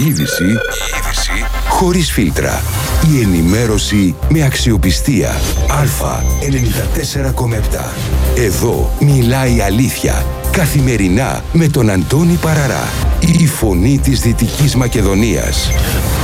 είδηση χωρίς φίλτρα. Η ενημέρωση με αξιοπιστία. Α94,7. Εδώ μιλάει η αλήθεια. Καθημερινά με τον Αντώνη Παραρά. Η φωνή της Δυτικής Μακεδονίας.